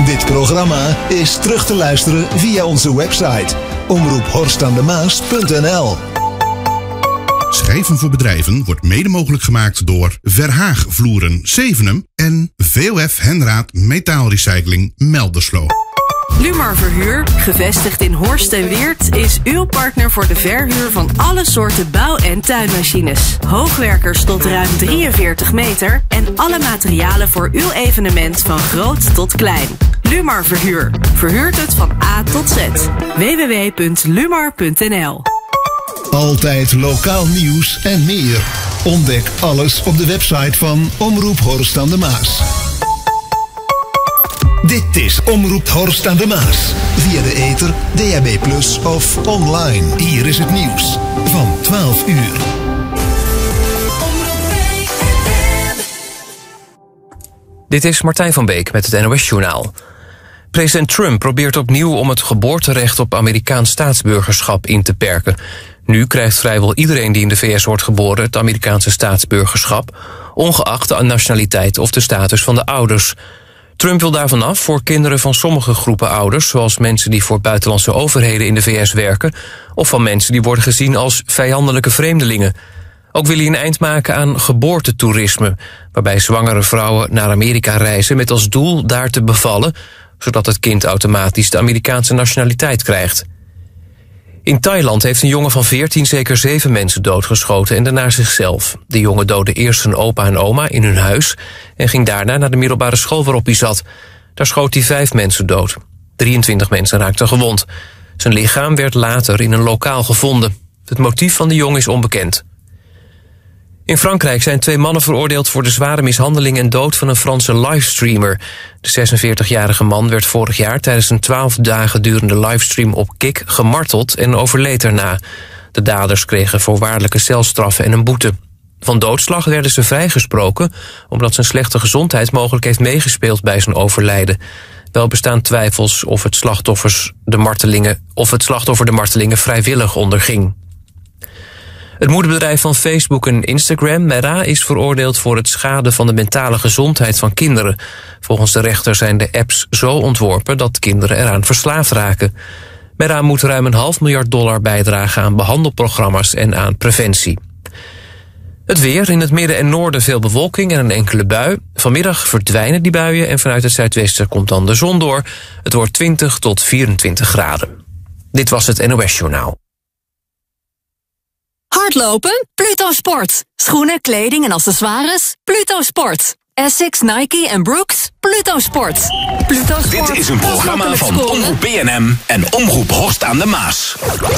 Dit programma is terug te luisteren via onze website omroephorstaandemaas.nl. Schrijven voor bedrijven wordt mede mogelijk gemaakt door Verhaag Vloeren Zevenum en VOF Henraad Metaalrecycling Melderslo. Lumar Verhuur, gevestigd in Horst en Weert, is uw partner voor de verhuur van alle soorten bouw- en tuinmachines. Hoogwerkers tot ruim 43 meter en alle materialen voor uw evenement van groot tot klein. Lumar Verhuur. Verhuurt het van A tot Z. www.lumar.nl. Altijd lokaal nieuws en meer. Ontdek alles op de website van Omroep Horst aan de Maas. Dit is Omroep Horst aan de Maas. Via de ether, DAB+ of online. Hier is het nieuws van 12 uur. Dit is Martijn van Beek met het NOS-journaal. President Trump probeert opnieuw om het geboorterecht op Amerikaans staatsburgerschap in te perken. Nu krijgt vrijwel iedereen die in de VS wordt geboren het Amerikaanse staatsburgerschap, ongeacht de nationaliteit of de status van de ouders. Trump wil daarvan af voor kinderen van sommige groepen ouders, zoals mensen die voor buitenlandse overheden in de VS werken, of van mensen die worden gezien als vijandelijke vreemdelingen. Ook wil hij een eind maken aan geboortetoerisme, waarbij zwangere vrouwen naar Amerika reizen met als doel daar te bevallen, zodat het kind automatisch de Amerikaanse nationaliteit krijgt. In Thailand heeft een jongen van 14 zeker 7 mensen doodgeschoten en daarna zichzelf. De jongen doodde eerst zijn opa en oma in hun huis en ging daarna naar de middelbare school waarop hij zat. Daar schoot hij 5 mensen dood. 23 mensen raakten gewond. Zijn lichaam werd later in een lokaal gevonden. Het motief van de jongen is onbekend. In Frankrijk zijn 2 mannen veroordeeld voor de zware mishandeling en dood van een Franse livestreamer. De 46-jarige man werd vorig jaar tijdens een 12 dagen durende livestream op Kik gemarteld en overleed erna. De daders kregen voorwaardelijke celstraffen en een boete. Van doodslag werden ze vrijgesproken omdat zijn slechte gezondheid mogelijk heeft meegespeeld bij zijn overlijden. Wel bestaan twijfels of het slachtoffer de martelingen vrijwillig onderging. Het moederbedrijf van Facebook en Instagram, Meta, is veroordeeld voor het schaden van de mentale gezondheid van kinderen. Volgens de rechter zijn de apps zo ontworpen dat kinderen eraan verslaafd raken. Meta moet ruim $500 miljoen bijdragen aan behandelprogramma's en aan preventie. Het weer, in het midden en noorden veel bewolking en een enkele bui. Vanmiddag verdwijnen die buien en vanuit het zuidwesten komt dan de zon door. Het wordt 20 tot 24 graden. Dit was het NOS-journaal. Hardlopen? Pluto Sport. Schoenen, kleding en accessoires? Pluto Sport. Essex, Nike en Brooks? Pluto Sport. Pluto Sport. Dit is een programma van Omroep BNM en Omroep Horst aan de Maas.